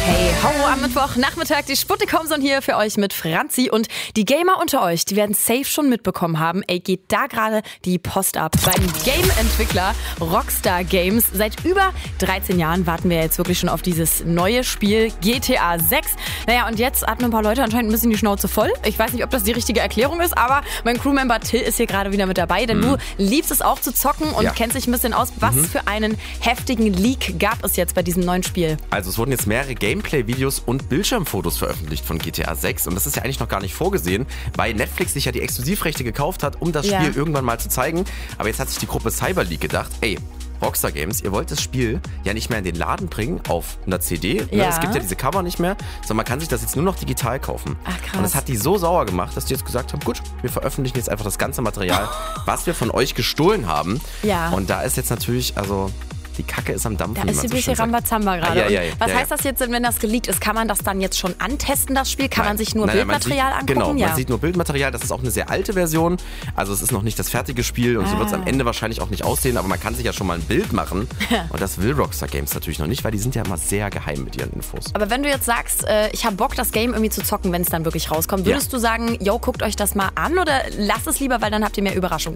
Hey, ho, am Mittwochnachmittag, die Sputnik Homezone hier für euch mit Franzi. Und die Gamer unter euch, die werden safe schon mitbekommen haben, geht da gerade die Post ab. Beim Game-Entwickler Rockstar Games. Seit über 13 Jahren warten wir jetzt wirklich schon auf dieses neue Spiel GTA 6. Naja, und jetzt hatten ein paar Leute anscheinend ein bisschen die Schnauze voll. Ich weiß nicht, ob das die richtige Erklärung ist, aber mein Crewmember Till ist hier gerade wieder mit dabei, denn du liebst es auch zu zocken und kennst dich ein bisschen aus. Was für einen heftigen Leak gab es jetzt bei diesem neuen Spiel? Also es wurden jetzt mehrere Gameplay-Videos und Bildschirmfotos veröffentlicht von GTA 6 und das ist ja eigentlich noch gar nicht vorgesehen, weil Netflix sich ja die Exklusivrechte gekauft hat, um das Spiel irgendwann mal zu zeigen. Aber jetzt hat sich die Gruppe Cyberleak gedacht, Rockstar Games, ihr wollt das Spiel ja nicht mehr in den Laden bringen auf einer CD. Ja. Es gibt ja diese Cover nicht mehr, sondern man kann sich das jetzt nur noch digital kaufen. Ach, krass. Und das hat die so sauer gemacht, dass die jetzt gesagt haben, gut, wir veröffentlichen jetzt einfach das ganze Material, was wir von euch gestohlen haben. Ja. Und da ist jetzt natürlich, die Kacke ist am Dampfen. Da ist ein bisschen Rambazamba gerade. Was heißt das jetzt, wenn das geleakt ist? Kann man das dann jetzt schon antesten, das Spiel? Kann man sich nur Bildmaterial angucken? Genau, man sieht nur Bildmaterial. Das ist auch eine sehr alte Version. Also es ist noch nicht das fertige Spiel und so wird es am Ende wahrscheinlich auch nicht aussehen. Aber man kann sich ja schon mal ein Bild machen. Und das will Rockstar Games natürlich noch nicht, weil die sind ja immer sehr geheim mit ihren Infos. Aber wenn du jetzt sagst, ich habe Bock, das Game irgendwie zu zocken, wenn es dann wirklich rauskommt, würdest du sagen, guckt euch das mal an oder lasst es lieber, weil dann habt ihr mehr Überraschung?